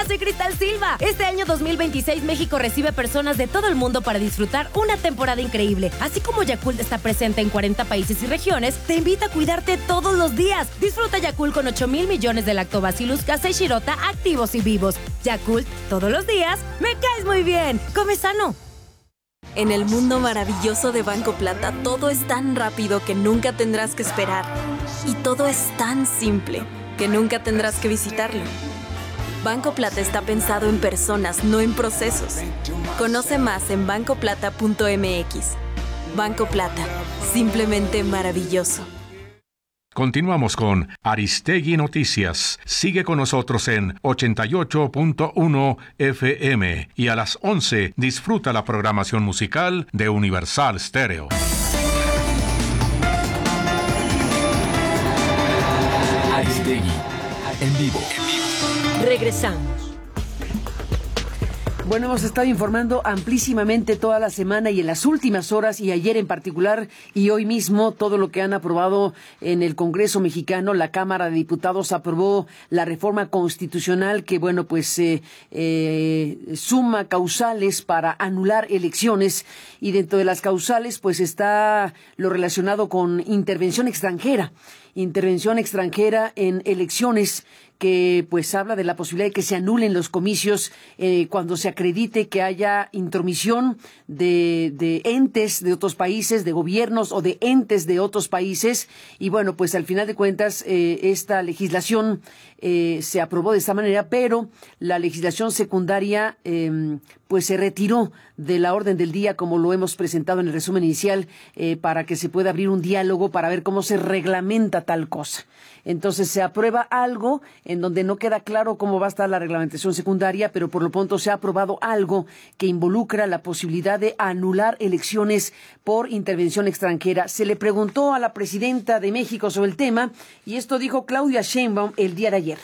soy Cristal Silva. Este año 2026 México recibe personas de todo el mundo para disfrutar una temporada increíble. Así como Yakult está presente en 40 países y regiones, te invita a cuidarte todos los días. Disfruta Yakult con 8,000 millones de Lactobacillus casei shirota activos y vivos. Yakult, todos los días, me caes muy bien. Come sano. En el mundo maravilloso de Banco Plata, todo es tan rápido que nunca tendrás que esperar. Y todo es tan simple que nunca tendrás que visitarlo. Banco Plata está pensado en personas, no en procesos. Conoce más en bancoplata.mx. Banco Plata, simplemente maravilloso. Continuamos con Aristegui Noticias. Sigue con nosotros en 88.1 FM y a las 11 disfruta la programación musical de Universal Stereo. Aristegui, en vivo. Regresamos. Bueno, hemos estado informando amplísimamente toda la semana y en las últimas horas y ayer en particular y hoy mismo todo lo que han aprobado en el Congreso mexicano. La Cámara de Diputados aprobó la reforma constitucional que, bueno, pues suma causales para anular elecciones y dentro de las causales pues está lo relacionado con intervención extranjera en elecciones, que pues habla de la posibilidad de que se anulen los comicios cuando se acredite que haya intromisión de entes de otros países, de gobiernos o de entes de otros países. Y bueno, pues al final de cuentas esta legislación se aprobó de esta manera, pero la legislación secundaria pues se retiró de la orden del día, como lo hemos presentado en el resumen inicial, para que se pueda abrir un diálogo para ver cómo se reglamenta tal cosa. Entonces se aprueba algo en donde no queda claro cómo va a estar la reglamentación secundaria, pero por lo pronto se ha aprobado algo que involucra la posibilidad de anular elecciones por intervención extranjera. Se le preguntó a la presidenta de México sobre el tema y esto dijo Claudia Sheinbaum el día de ayer.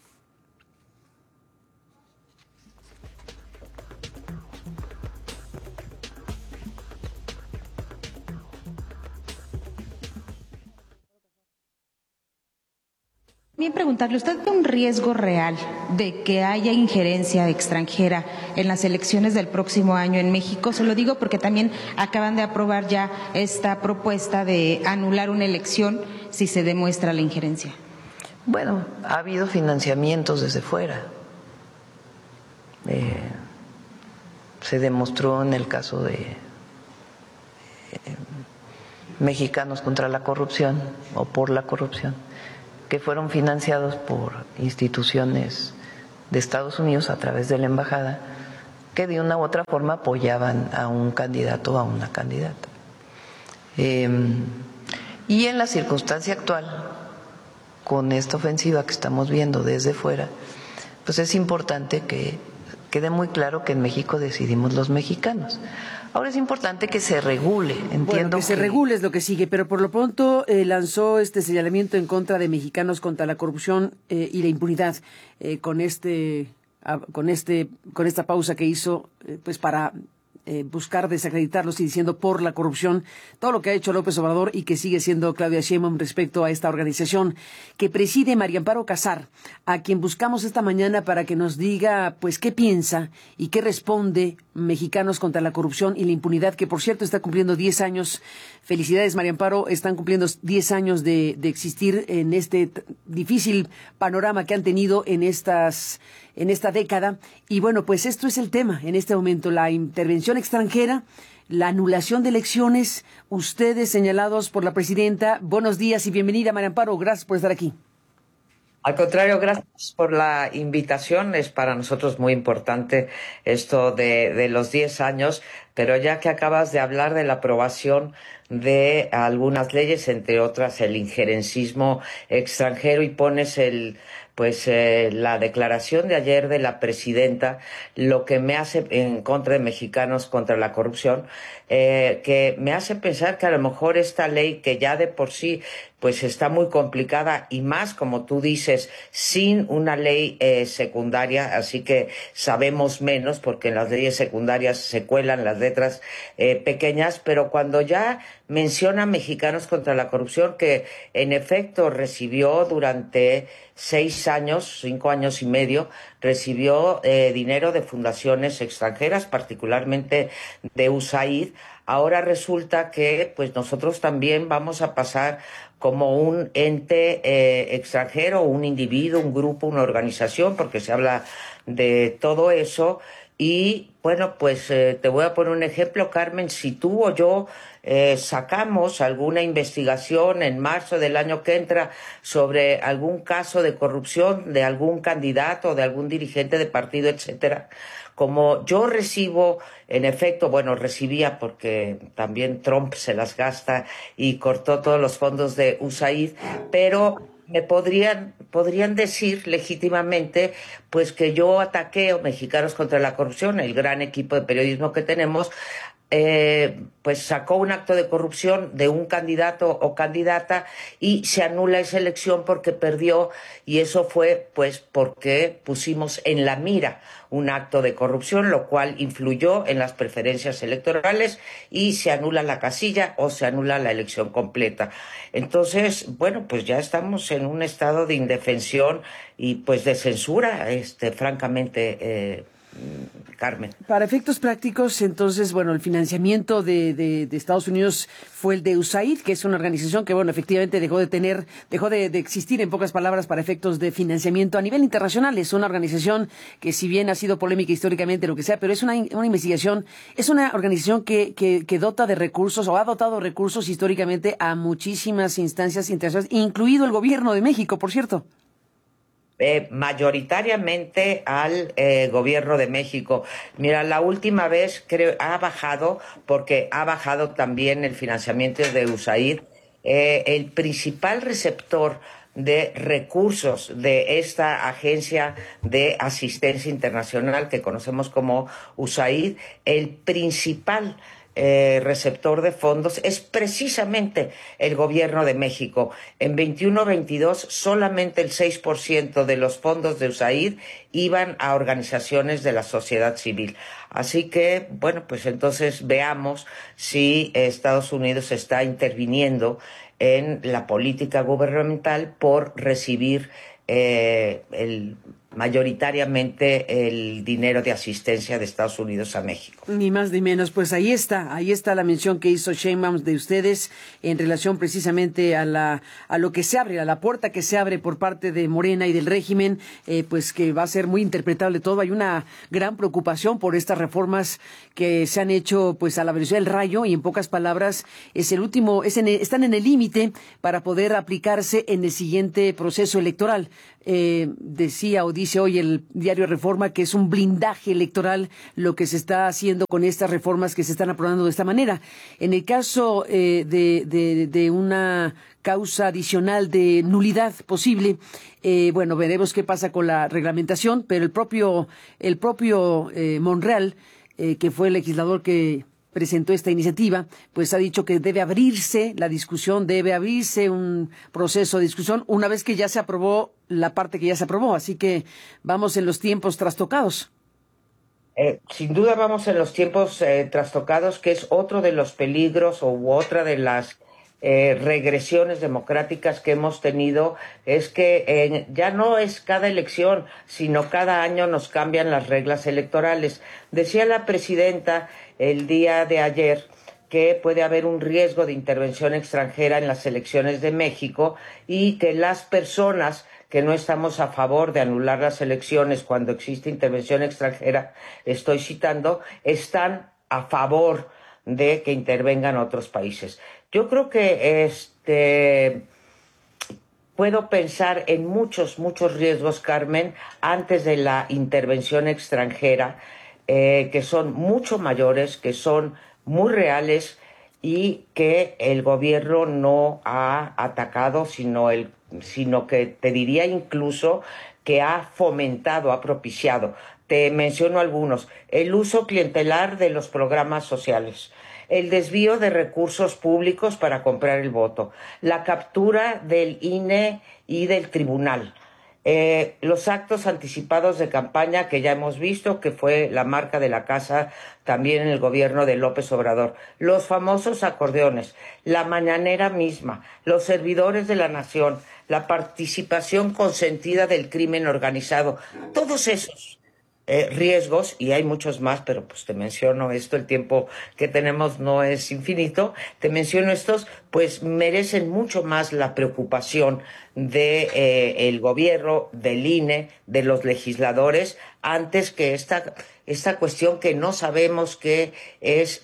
Bien, preguntarle, ¿usted ve un riesgo real de que haya injerencia extranjera en las elecciones del próximo año en México? Se lo digo porque también acaban de aprobar ya esta propuesta de anular una elección si se demuestra la injerencia. Bueno, ha habido financiamientos desde fuera. Se demostró en el caso de Mexicanos contra la Corrupción o por la corrupción, que fueron financiados por instituciones de Estados Unidos a través de la embajada, que de una u otra forma apoyaban a un candidato o a una candidata. Y en la circunstancia actual, con esta ofensiva que estamos viendo desde fuera, pues es importante que quede muy claro que en México decidimos los mexicanos. Ahora es importante que se regule, entiendo. Bueno, que se regule es lo que sigue, pero por lo pronto lanzó este señalamiento en contra de Mexicanos contra la Corrupción y la impunidad con esta pausa que hizo pues para buscar desacreditarlos y diciendo por la corrupción, todo lo que ha hecho López Obrador y que sigue siendo Claudia Sheinbaum respecto a esta organización que preside María Amparo Casar, a quien buscamos esta mañana para que nos diga pues qué piensa y qué responde Mexicanos contra la Corrupción y la Impunidad, que por cierto está cumpliendo 10 años. Felicidades, María Amparo, están cumpliendo 10 años de existir en este difícil panorama que han tenido en esta década. Y bueno, pues esto es el tema en este momento, la intervención extranjera, la anulación de elecciones, ustedes señalados por la presidenta. Buenos días y bienvenida, María Amparo, gracias por estar aquí. Al contrario, gracias por la invitación. Es para nosotros muy importante esto de los 10 años, pero ya que acabas de hablar de la aprobación de algunas leyes, entre otras el injerencismo extranjero, y pones la declaración de ayer de la presidenta, lo que me hace en contra de Mexicanos contra la Corrupción, que me hace pensar que a lo mejor esta ley, que ya de por sí pues está muy complicada y más, como tú dices, sin una ley secundaria, así que sabemos menos porque en las leyes secundarias se cuelan las letras pequeñas, pero cuando ya menciona Mexicanos contra la Corrupción, que en efecto recibió durante 5 años y medio, recibió dinero de fundaciones extranjeras, particularmente de USAID. Ahora resulta que pues nosotros también vamos a pasar como un ente extranjero, un individuo, un grupo, una organización, porque se habla de todo eso. Y bueno, pues te voy a poner un ejemplo, Carmen. Si tú o yo sacamos alguna investigación en marzo del año que entra sobre algún caso de corrupción de algún candidato, de algún dirigente de partido, etcétera, como yo recibo, en efecto, bueno, recibía porque también Trump se las gasta y cortó todos los fondos de USAID, pero me podrían decir legítimamente pues que yo ataqué a Mexicanos contra la Corrupción, el gran equipo de periodismo que tenemos, pues sacó un acto de corrupción de un candidato o candidata y se anula esa elección porque perdió, y eso fue pues porque pusimos en la mira un acto de corrupción, lo cual influyó en las preferencias electorales y se anula la casilla o se anula la elección completa. Entonces, bueno, pues ya estamos en un estado de indefensión y pues de censura, francamente, Carmen. Para efectos prácticos, entonces, bueno, el financiamiento de Estados Unidos fue el de USAID, que es una organización que, bueno, efectivamente dejó de existir, en pocas palabras, para efectos de financiamiento a nivel internacional. Es una organización que, si bien ha sido polémica históricamente, lo que sea, pero es una investigación, es una organización que dota de recursos, o ha dotado recursos históricamente a muchísimas instancias internacionales, incluido el gobierno de México, por cierto. Mayoritariamente al gobierno de México. Mira, la última vez creo ha bajado, porque ha bajado también el financiamiento de USAID. El principal receptor de recursos de esta agencia de asistencia internacional que conocemos como USAID, el principal receptor de fondos es precisamente el gobierno de México. En 21-22 solamente el 6% de los fondos de USAID iban a organizaciones de la sociedad civil. Así que, bueno, pues entonces veamos si Estados Unidos está interviniendo en la política gubernamental por recibir mayoritariamente el dinero de asistencia de Estados Unidos a México. Ni más ni menos. Pues ahí está la mención que hizo Sheinbaum de ustedes en relación precisamente a lo que se abre, a la puerta que se abre por parte de Morena y del régimen, pues que va a ser muy interpretable todo. Hay una gran preocupación por estas reformas que se han hecho pues a la velocidad del rayo, y en pocas palabras están en el límite para poder aplicarse en el siguiente proceso electoral. Dice hoy el diario Reforma que es un blindaje electoral lo que se está haciendo con estas reformas que se están aprobando de esta manera. En el caso de una causa adicional de nulidad posible, bueno, veremos qué pasa con la reglamentación, pero el propio Monreal, que fue el legislador que presentó esta iniciativa, pues ha dicho que debe abrirse la discusión, debe abrirse un proceso de discusión una vez que ya se aprobó la parte que ya se aprobó. Así que vamos en los tiempos trastocados. Sin duda vamos en los tiempos trastocados, que es otro de los peligros u otra de las regresiones democráticas que hemos tenido, es que ya no es cada elección, sino cada año nos cambian las reglas electorales. Decía la presidenta el día de ayer que puede haber un riesgo de intervención extranjera en las elecciones de México, y que las personas que no estamos a favor de anular las elecciones cuando existe intervención extranjera, estoy citando, están a favor de que intervengan otros países. Yo creo que puedo pensar en muchos riesgos, Carmen, antes de la intervención extranjera, que son mucho mayores, que son muy reales y que el gobierno no ha atacado, sino que te diría incluso que ha fomentado, ha propiciado. Te menciono algunos: el uso clientelar de los programas sociales, el desvío de recursos públicos para comprar el voto, la captura del INE y del tribunal, los actos anticipados de campaña que ya hemos visto, que fue la marca de la casa también en el gobierno de López Obrador, los famosos acordeones, la mañanera misma, los servidores de la nación, la participación consentida del crimen organizado, todos esos riesgos, y hay muchos más, pero pues te menciono esto, el tiempo que tenemos no es infinito, te menciono estos, pues merecen mucho más la preocupación de el gobierno, del INE, de los legisladores, antes que esta cuestión que no sabemos qué es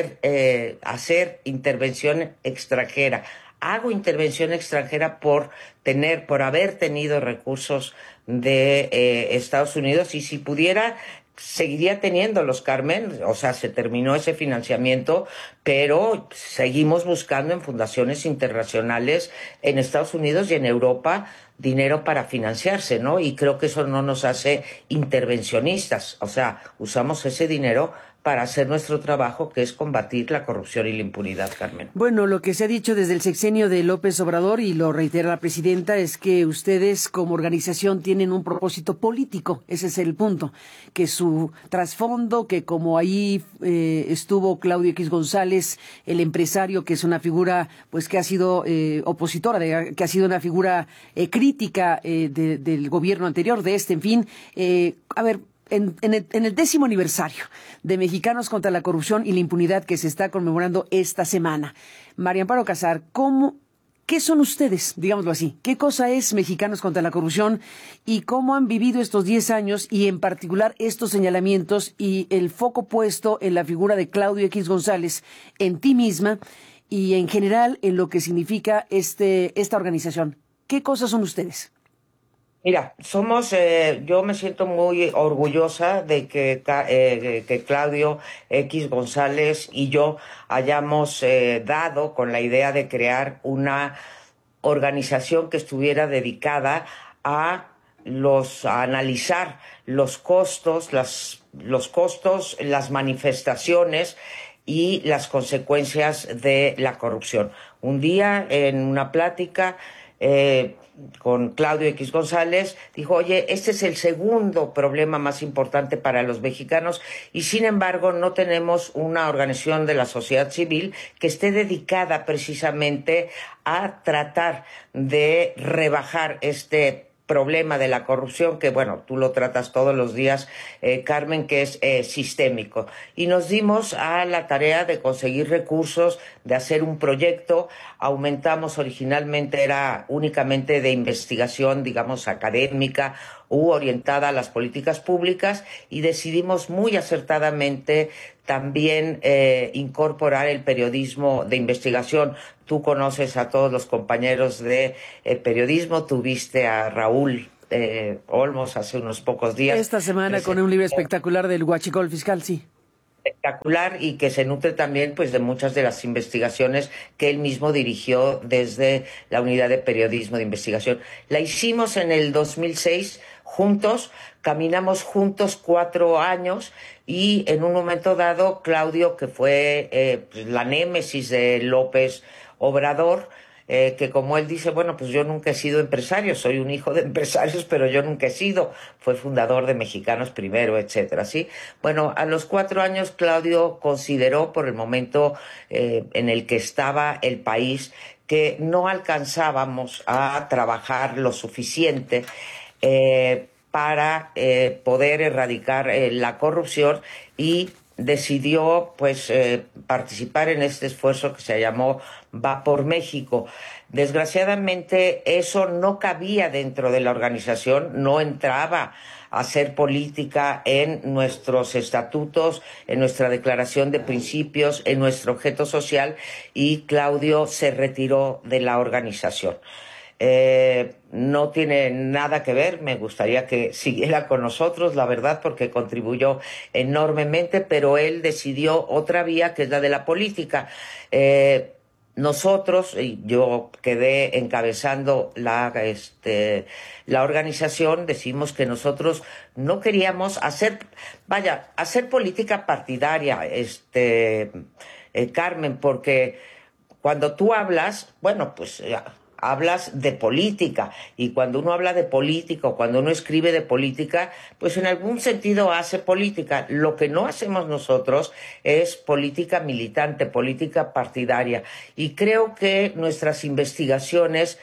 hacer intervención extranjera. Hago intervención extranjera por haber tenido recursos de Estados Unidos, y si pudiera seguiría teniéndolos, Carmen. O sea, se terminó ese financiamiento, pero seguimos buscando en fundaciones internacionales en Estados Unidos y en Europa dinero para financiarse, ¿no? Y creo que eso no nos hace intervencionistas. O sea, usamos ese dinero para hacer nuestro trabajo, que es combatir la corrupción y la impunidad, Carmen. Bueno, lo que se ha dicho desde el sexenio de López Obrador, y lo reitera la presidenta, es que ustedes como organización tienen un propósito político. Ese es el punto, que su trasfondo, que como ahí estuvo Claudio X González, el empresario, que es una figura pues que ha sido opositora, que ha sido una figura crítica del gobierno anterior, de este, en fin, a ver, en el 10º aniversario de Mexicanos contra la Corrupción y la Impunidad, que se está conmemorando esta semana, María Amparo Casar, ¿qué son ustedes, digámoslo así? ¿Qué cosa es Mexicanos contra la Corrupción y cómo han vivido estos 10 años y en particular estos señalamientos y el foco puesto en la figura de Claudio X González, en ti misma y en general en lo que significa esta organización? ¿Qué cosas son ustedes? Mira, yo me siento muy orgullosa de que Claudio X González y yo hayamos dado con la idea de crear una organización que estuviera dedicada a analizar los costos, las manifestaciones y las consecuencias de la corrupción. Un día, en una plática con Claudio X González, dijo, oye, este es el segundo problema más importante para los mexicanos, y sin embargo no tenemos una organización de la sociedad civil que esté dedicada precisamente a tratar de rebajar este problema de la corrupción, que bueno, tú lo tratas todos los días, Carmen, que es sistémico. Y nos dimos a la tarea de conseguir recursos, de hacer un proyecto. Aumentamos, originalmente era únicamente de investigación, digamos, académica u orientada a las políticas públicas, y decidimos muy acertadamente también incorporar el periodismo de investigación. Tú conoces a todos los compañeros de periodismo, tuviste a Raúl Olmos hace unos pocos días. Esta semana con un libro espectacular del Huachicol Fiscal, sí. Espectacular, y que se nutre también pues de muchas de las investigaciones que él mismo dirigió desde la unidad de periodismo de investigación. La hicimos en el 2006 juntos, caminamos juntos 4 años, y en un momento dado Claudio, que fue la némesis de López Obrador, que como él dice, bueno, pues yo nunca he sido empresario, soy un hijo de empresarios, pero yo nunca he sido, fue fundador de Mexicanos Primero, etcétera, ¿sí? Bueno, a los 4 años Claudio consideró, por el momento en el que estaba el país, que no alcanzábamos a trabajar lo suficiente para poder erradicar la corrupción, y decidió pues participar en este esfuerzo que se llamó Va por México. Desgraciadamente eso no cabía dentro de la organización, no entraba a hacer política en nuestros estatutos, en nuestra declaración de principios, en nuestro objeto social, y Claudio se retiró de la organización. No tiene nada que ver, me gustaría que siguiera con nosotros, la verdad, porque contribuyó enormemente, pero él decidió otra vía, que es la de la política. nosotros, yo quedé encabezando la organización, decimos que nosotros no queríamos hacer política partidaria, Carmen, porque cuando tú hablas, bueno, pues hablas de política, y cuando uno habla de política o cuando uno escribe de política, pues en algún sentido hace política. Lo que no hacemos nosotros es política militante, política partidaria, y creo que nuestras investigaciones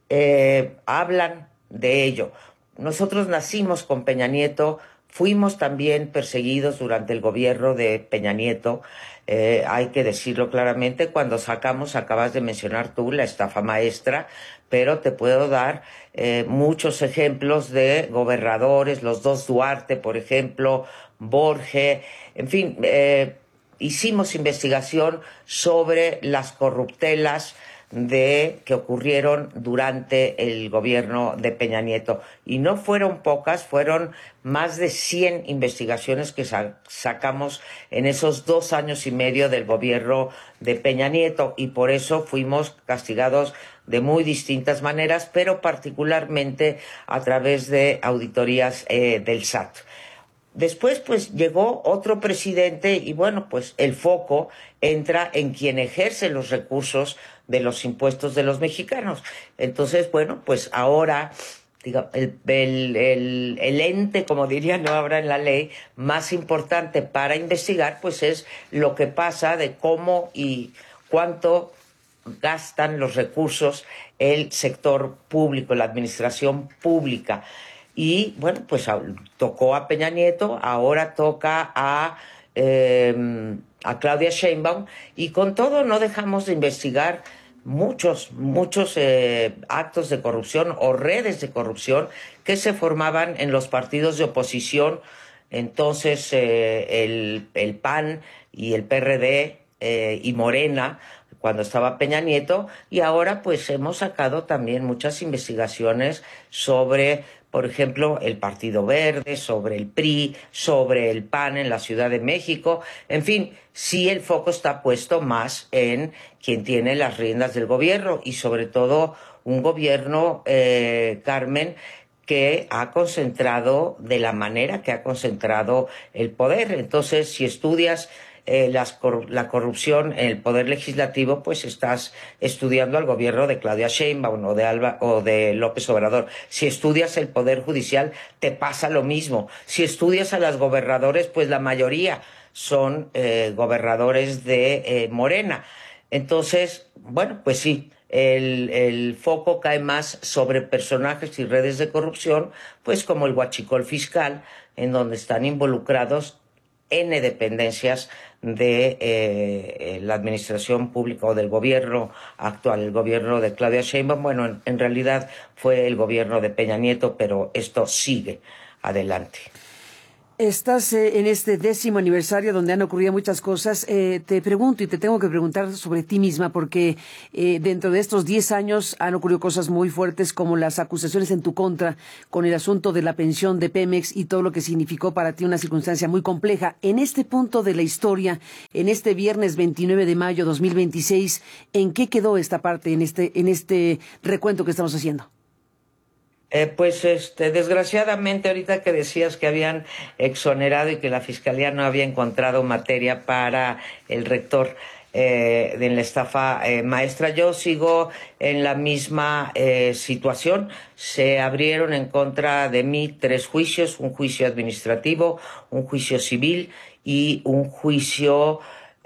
hablan de ello. Nosotros nacimos con Peña Nieto, fuimos también perseguidos durante el gobierno de Peña Nieto. Hay que decirlo claramente, cuando acabas de mencionar tú la estafa maestra, pero te puedo dar muchos ejemplos de gobernadores, los dos Duarte, por ejemplo, Borge, en fin, hicimos investigación sobre las corruptelas que ocurrieron durante el gobierno de Peña Nieto. Y no fueron pocas, fueron más de 100 investigaciones que sacamos en esos 2 años y medio del gobierno de Peña Nieto, y por eso fuimos castigados de muy distintas maneras, pero particularmente a través de auditorías del SAT. Después, pues, llegó otro presidente y, bueno, pues el foco entra en quien ejerce los recursos de los impuestos de los mexicanos. Entonces, bueno, pues ahora, diga, el ente, como dirían ahora en la ley, más importante para investigar, pues es lo que pasa de cómo y cuánto gastan los recursos el sector público, la administración pública. Y, bueno, pues tocó a Peña Nieto, ahora toca a Claudia Sheinbaum, y con todo no dejamos de investigar muchos actos de corrupción o redes de corrupción que se formaban en los partidos de oposición. Entonces, el PAN y el PRD y Morena, cuando estaba Peña Nieto, y ahora pues hemos sacado también muchas investigaciones sobre, por ejemplo, el Partido Verde, sobre el PRI, sobre el PAN en la Ciudad de México. En fin, sí, el foco está puesto más en quien tiene las riendas del gobierno, y sobre todo un gobierno, Carmen, que ha concentrado de la manera que ha concentrado el poder. Entonces, si estudias la corrupción en el poder legislativo, pues estás estudiando al gobierno de Claudia Sheinbaum o de López Obrador. Si estudias el poder judicial, te pasa lo mismo. Si estudias a las gobernadores, pues la mayoría son gobernadores de Morena. Entonces, bueno, pues sí, el foco cae más sobre personajes y redes de corrupción, pues como el huachicol fiscal, en donde están involucrados N dependencias de la administración pública o del gobierno actual, el gobierno de Claudia Sheinbaum. Bueno, en realidad fue el gobierno de Peña Nieto, pero esto sigue adelante. Estás en este 10º aniversario donde han ocurrido muchas cosas. Te pregunto y te tengo que preguntar sobre ti misma, porque dentro de estos 10 años han ocurrido cosas muy fuertes, como las acusaciones en tu contra con el asunto de la pensión de Pemex y todo lo que significó para ti una circunstancia muy compleja. En este punto de la historia, en este viernes 29 de mayo 2026, ¿en qué quedó esta parte, en este recuento que estamos haciendo? Pues desgraciadamente, ahorita que decías que habían exonerado y que la Fiscalía no había encontrado materia para el rector de la estafa maestra, yo sigo en la misma situación. Se abrieron en contra de mí 3 juicios: un juicio administrativo, un juicio civil y un juicio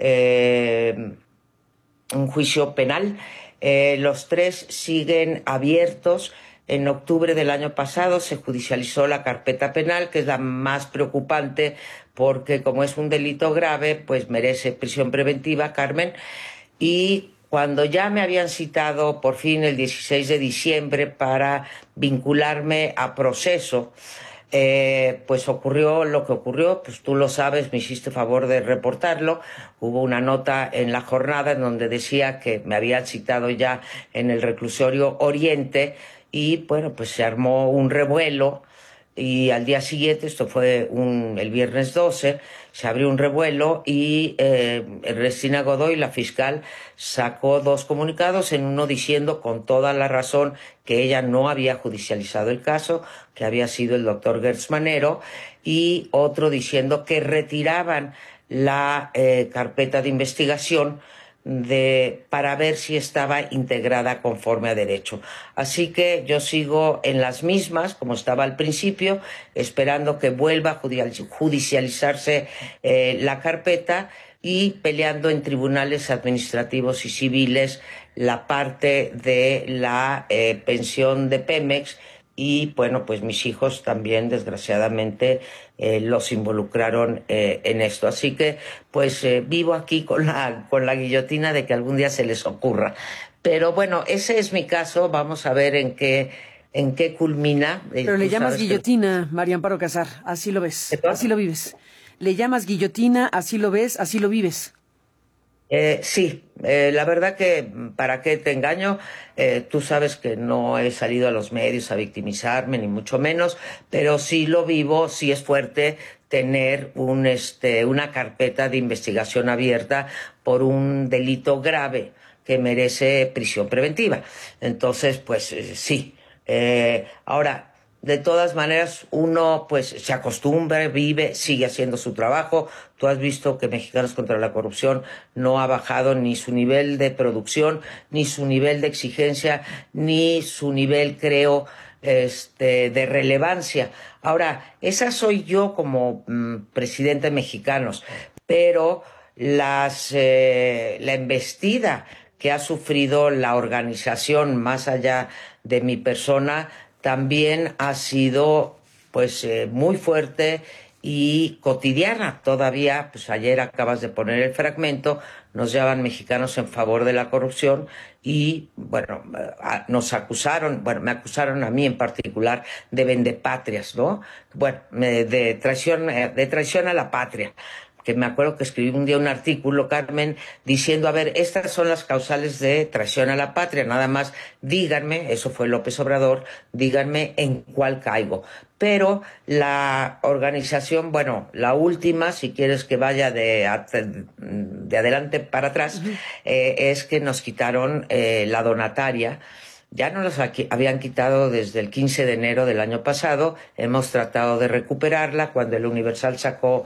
penal. Los 3 siguen abiertos. En octubre del año pasado se judicializó la carpeta penal, que es la más preocupante porque, como es un delito grave, pues merece prisión preventiva, Carmen. Y cuando ya me habían citado por fin el 16 de diciembre para vincularme a proceso, pues ocurrió lo que ocurrió. Pues tú lo sabes, me hiciste favor de reportarlo. Hubo una nota en La Jornada en donde decía que me habían citado ya en el reclusorio Oriente. Y bueno, pues se armó un revuelo y al día siguiente, esto fue el viernes 12, se abrió un revuelo y Ernestina Godoy, la fiscal, sacó 2 comunicados, en uno diciendo con toda la razón que ella no había judicializado el caso, que había sido el doctor Gertz Manero, y otro diciendo que retiraban la carpeta de investigación para ver si estaba integrada conforme a derecho. Así que yo sigo en las mismas, como estaba al principio, esperando que vuelva a judicializarse la carpeta y peleando en tribunales administrativos y civiles la parte de la pensión de Pemex. Y bueno, pues mis hijos también, desgraciadamente, los involucraron en esto. Así que, pues, vivo aquí con la guillotina de que algún día se les ocurra. Pero bueno, ese es mi caso. Vamos a ver en qué culmina. Pero le llamas guillotina, María Amparo Casar. Así lo ves, así lo vives. Le llamas guillotina, así lo ves, así lo vives. Sí, la verdad que, ¿para qué te engaño? Tú sabes que no he salido a los medios a victimizarme, ni mucho menos, pero sí lo vivo, sí es fuerte tener una carpeta de investigación abierta por un delito grave que merece prisión preventiva. Entonces, pues sí. Ahora, de todas maneras, uno pues se acostumbra, vive, sigue haciendo su trabajo. Tú has visto que Mexicanos contra la Corrupción no ha bajado ni su nivel de producción, ni su nivel de exigencia, ni su nivel, creo, de relevancia. Ahora, esa soy yo como presidente de Mexicanos, pero la embestida que ha sufrido la organización más allá de mi persona también ha sido pues muy fuerte y cotidiana todavía. Pues ayer acabas de poner el fragmento, nos llaman Mexicanos en favor de la corrupción y bueno, nos acusaron, bueno, me acusaron a mí en particular de vendepatrias, ¿no? Bueno, de traición a la patria. Que me acuerdo que escribí un día un artículo, Carmen, diciendo, a ver, estas son las causales de traición a la patria, nada más díganme, eso fue López Obrador, díganme en cuál caigo. Pero la organización, bueno, la última, si quieres que vaya de adelante para atrás, es que nos quitaron la donataria. Ya nos los habían quitado desde el 15 de enero del año pasado. Hemos tratado de recuperarla. Cuando el Universal sacó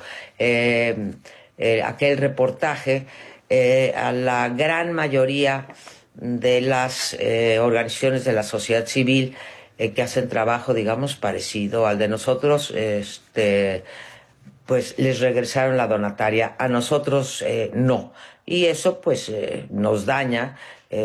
aquel reportaje, a la gran mayoría de las organizaciones de la sociedad civil que hacen trabajo, digamos, parecido al de nosotros, pues les regresaron la donataria. A nosotros no. Y eso pues nos daña.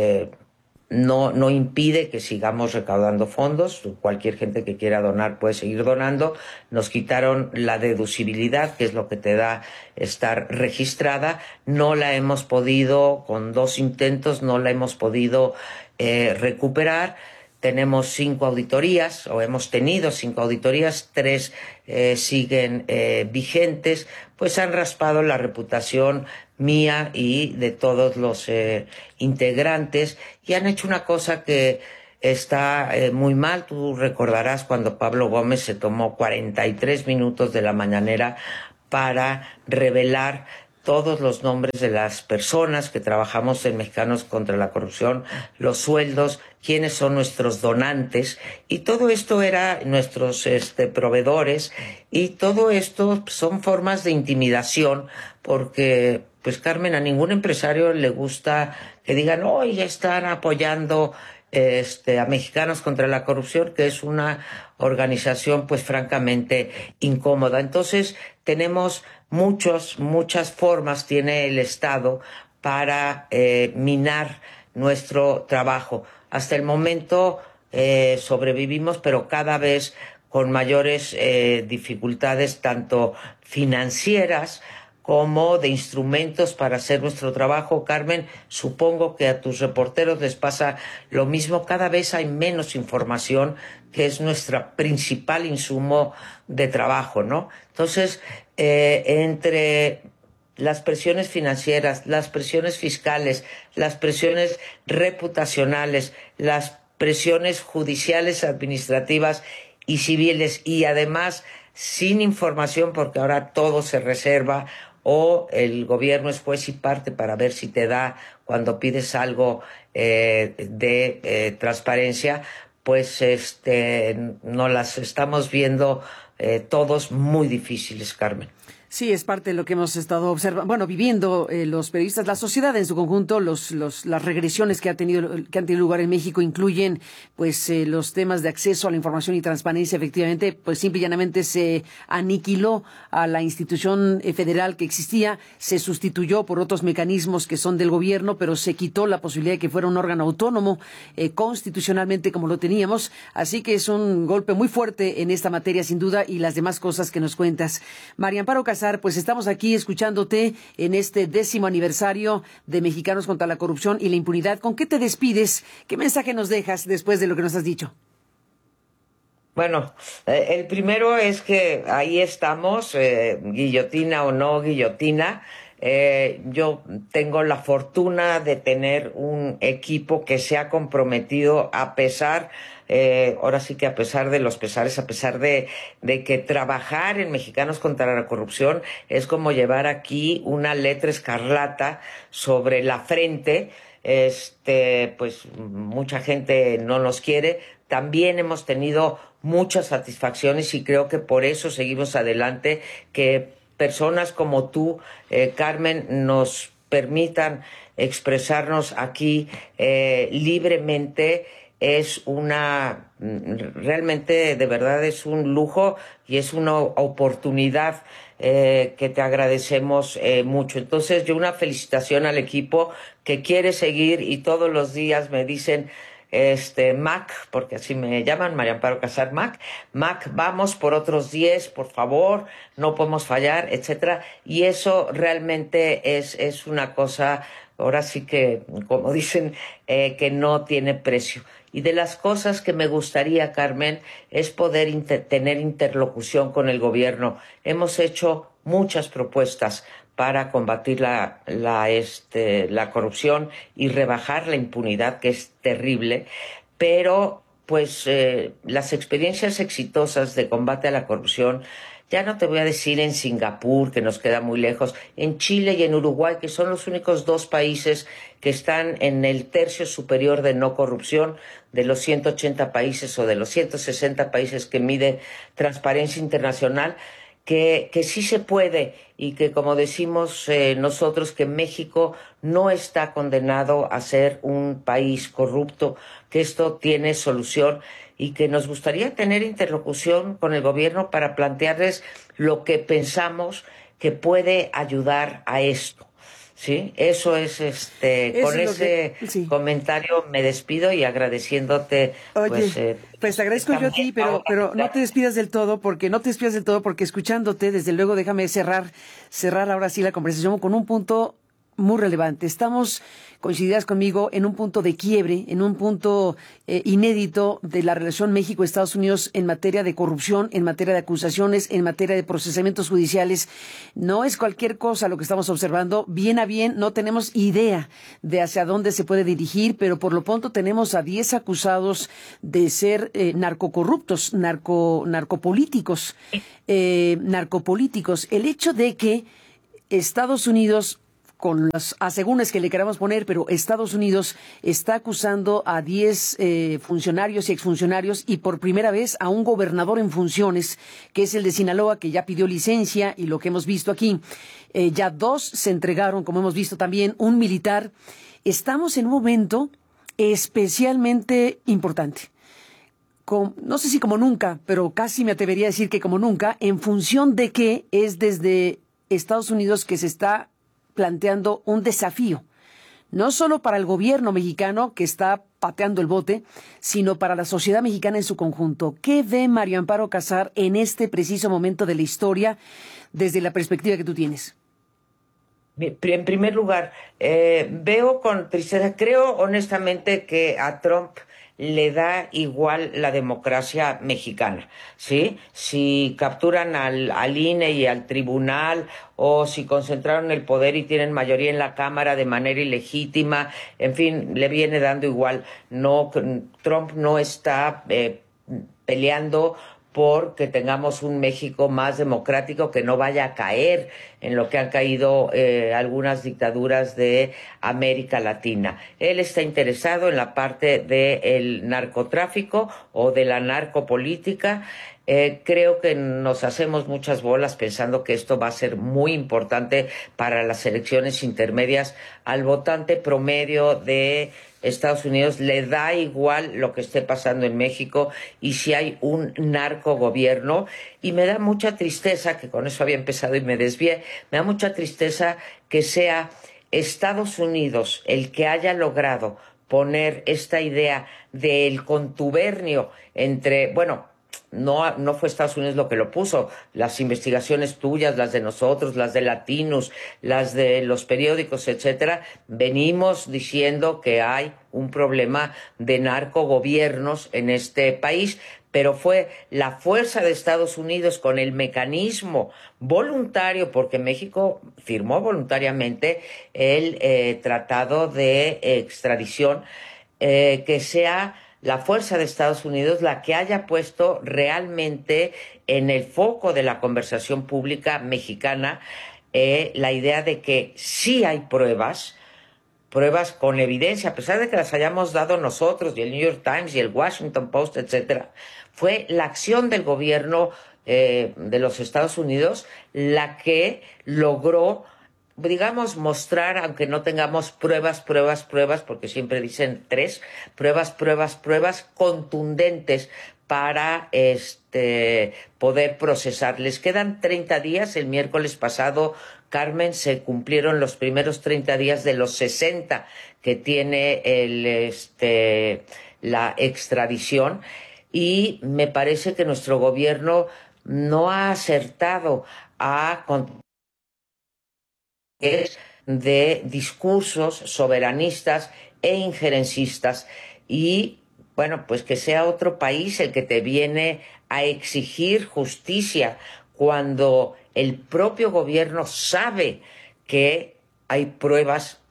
No impide que sigamos recaudando fondos. Cualquier gente que quiera donar puede seguir donando. Nos quitaron la deducibilidad, que es lo que te da estar registrada. No la hemos podido, con 2 intentos, no la hemos podido recuperar. Tenemos 5 auditorías, o hemos tenido 5 auditorías, 3 siguen vigentes, pues han raspado la reputación mía y de todos los integrantes, y han hecho una cosa que está muy mal. Tú recordarás cuando Pablo Gómez se tomó 43 minutos de la mañanera para revelar todos los nombres de las personas que trabajamos en Mexicanos contra la Corrupción, los sueldos, quiénes son nuestros donantes, y todo esto era nuestros proveedores, y todo esto son formas de intimidación, porque, pues Carmen, a ningún empresario le gusta que digan, oh, ya están apoyando a Mexicanos contra la Corrupción, que es una organización pues francamente incómoda. Entonces tenemos muchas formas tiene el Estado para minar nuestro trabajo. Hasta el momento sobrevivimos, pero cada vez con mayores dificultades, tanto financieras como de instrumentos para hacer nuestro trabajo. Carmen, supongo que a tus reporteros les pasa lo mismo. Cada vez hay menos información, que es nuestro principal insumo de trabajo, ¿no? Entonces, entre las presiones financieras, las presiones fiscales, las presiones reputacionales, las presiones judiciales administrativas y civiles, y además sin información, porque ahora todo se reserva, o el gobierno es juez y parte para ver si te da cuando pides algo de transparencia, pues no las estamos viendo todos muy difíciles, Carmen. Sí, es parte de lo que hemos estado observando, bueno, viviendo los periodistas, la sociedad en su conjunto. Las regresiones que han tenido lugar en México incluyen, pues, los temas de acceso a la información y transparencia. Efectivamente, pues, simple y llanamente se aniquiló a la institución federal que existía, se sustituyó por otros mecanismos que son del gobierno, pero se quitó la posibilidad de que fuera un órgano autónomo constitucionalmente como lo teníamos. Así que es un golpe muy fuerte en esta materia, sin duda, y las demás cosas que nos cuentas. María Amparo Casar, pues estamos aquí escuchándote en este 10º aniversario de Mexicanos contra la Corrupción y la Impunidad. ¿Con qué te despides? ¿Qué mensaje nos dejas después de lo que nos has dicho? Bueno, el primero es que ahí estamos, guillotina o no guillotina. Yo tengo la fortuna de tener un equipo que se ha comprometido a pesar, ahora sí que a pesar de los pesares, a pesar de que trabajar en Mexicanos contra la Corrupción es como llevar aquí una letra escarlata sobre la frente. Pues mucha gente no nos quiere. También hemos tenido muchas satisfacciones y creo que por eso seguimos adelante, que personas como tú, Carmen, nos permitan expresarnos aquí libremente. Es realmente, de verdad, es un lujo y es una oportunidad que te agradecemos mucho. Entonces, yo una felicitación al equipo que quiere seguir y todos los días me dicen, Mac, porque así me llaman, María Amparo Casar Mac, vamos por otros 10, por favor, no podemos fallar, etcétera. Y eso realmente es una cosa, ahora sí que, como dicen, que no tiene precio. Y de las cosas que me gustaría, Carmen, es poder tener interlocución con el gobierno. Hemos hecho muchas propuestas para combatir la corrupción y rebajar la impunidad, que es terrible, pero pues las experiencias exitosas de combate a la corrupción, ya no te voy a decir en Singapur, que nos queda muy lejos, en Chile y en Uruguay, que son los únicos 2 países que están en el tercio superior de no corrupción de los 180 países o de los 160 países que mide Transparencia Internacional, que sí se puede, y que, como decimos nosotros, que México no está condenado a ser un país corrupto, que esto tiene solución y que nos gustaría tener interlocución con el gobierno para plantearles lo que pensamos que puede ayudar a esto. Sí, eso es con ese comentario me despido y agradeciéndote. Oye, pues te agradezco yo a ti, pero no te despidas del todo, porque escuchándote, desde luego, déjame cerrar ahora sí la conversación con un punto muy relevante. Estamos, coincidirás conmigo, en un punto de quiebre, en un punto inédito de la relación México-Estados Unidos en materia de corrupción, en materia de acusaciones, en materia de procesamientos judiciales. No es cualquier cosa lo que estamos observando. Bien a bien, no tenemos idea de hacia dónde se puede dirigir, pero por lo pronto tenemos a 10 acusados de ser narcocorruptos, narcopolíticos. El hecho de que Estados Unidos, con los asegúnes que le queramos poner, pero Estados Unidos está acusando a 10 funcionarios y exfuncionarios, y por primera vez a un gobernador en funciones, que es el de Sinaloa, que ya pidió licencia, y lo que hemos visto aquí, ya 2 se entregaron, como hemos visto también, un militar. Estamos en un momento especialmente importante. No sé si como nunca, pero casi me atrevería a decir que como nunca, en función de que es desde Estados Unidos que se está planteando un desafío, no solo para el gobierno mexicano que está pateando el bote, sino para la sociedad mexicana en su conjunto. ¿Qué ve María Amparo Casar en este preciso momento de la historia desde la perspectiva que tú tienes? En primer lugar, veo con tristeza, creo honestamente que a Trump le da igual la democracia mexicana, ¿sí? Si capturan al INE y al tribunal, o si concentraron el poder y tienen mayoría en la Cámara de manera ilegítima, en fin, le viene dando igual. No, Trump no está peleando porque tengamos un México más democrático que no vaya a caer en lo que han caído algunas dictaduras de América Latina. Él está interesado en la parte del narcotráfico o de la narcopolítica. Creo que nos hacemos muchas bolas pensando que esto va a ser muy importante para las elecciones intermedias. Al votante promedio de Estados Unidos le da igual lo que esté pasando en México y si hay un narcogobierno. Y me da mucha tristeza, que con eso había empezado y me desvié, me da mucha tristeza que sea Estados Unidos el que haya logrado poner esta idea del contubernio entre, no fue Estados Unidos lo que lo puso, las investigaciones tuyas, las de nosotros, las de Latinos, las de los periódicos, etcétera, venimos diciendo que hay un problema de narcogobiernos en este país, pero fue la fuerza de Estados Unidos con el mecanismo voluntario, porque México firmó voluntariamente el tratado de extradición, que sea la fuerza de Estados Unidos la que haya puesto realmente en el foco de la conversación pública mexicana la idea de que sí hay pruebas con evidencia, a pesar de que las hayamos dado nosotros, y el New York Times, y el Washington Post, etcétera. Fue la acción del gobierno de los Estados Unidos la que logró, digamos, mostrar, aunque no tengamos pruebas, porque siempre dicen 3, pruebas contundentes para poder procesar. Les quedan 30 días. El miércoles pasado, Carmen, se cumplieron los primeros 30 días de los 60 que tiene la extradición, y me parece que nuestro gobierno no ha acertado a de discursos soberanistas e injerencistas, y pues que sea otro país el que te viene a exigir justicia cuando el propio gobierno sabe que hay pruebas.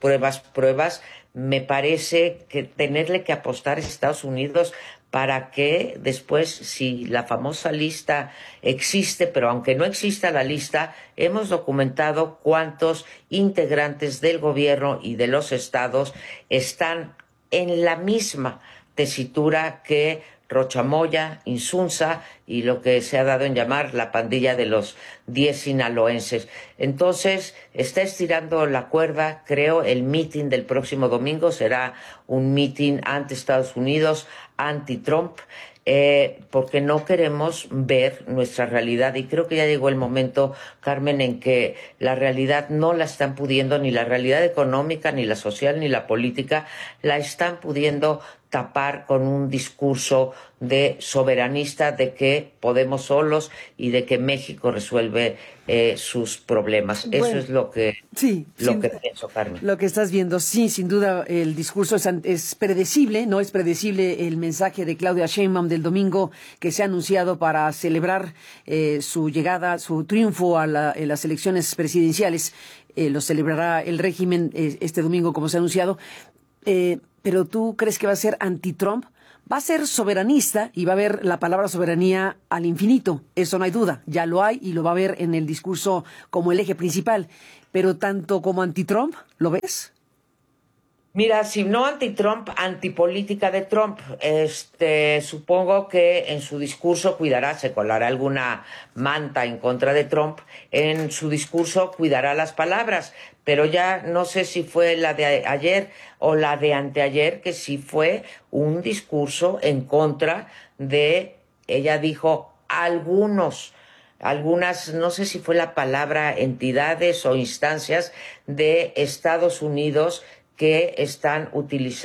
Me parece que tenerle que apostar a Estados Unidos para que después, si la famosa lista existe, pero aunque no exista la lista, hemos documentado cuántos integrantes del gobierno y de los estados están en la misma tesitura que Rocha Moya, Insunza y lo que se ha dado en llamar la pandilla de los 10 sinaloenses. Entonces, está estirando la cuerda. Creo el mitin del próximo domingo será un mitin ante Estados Unidos, anti-Trump, porque no queremos ver nuestra realidad. Y creo que ya llegó el momento, Carmen, en que la realidad no la están pudiendo, ni la realidad económica, ni la social, ni la política, la están pudiendo tapar con un discurso de soberanista, de que podemos solos y de que México resuelve sus problemas. Eso es lo que pienso, Carmen. Lo que estás viendo, sí, sin duda el discurso es predecible, no es predecible el mensaje de Claudia Sheinbaum del domingo, que se ha anunciado para celebrar su llegada, su triunfo en las elecciones presidenciales. Lo celebrará el régimen este domingo, como se ha anunciado. Pero ¿tú crees que va a ser anti-Trump? Va a ser soberanista y va a haber la palabra soberanía al infinito. Eso no hay duda. Ya lo hay y lo va a ver en el discurso como el eje principal. Pero tanto como anti-Trump, ¿lo ves? Mira, si no anti-Trump, antipolítica de Trump. Supongo que en su discurso se colará alguna manta en contra de Trump. En su discurso cuidará las palabras, pero ya no sé si fue la de ayer o la de anteayer, que sí fue un discurso en contra de, ella dijo, algunas, no sé si fue la palabra entidades o instancias de Estados Unidos que están utilizando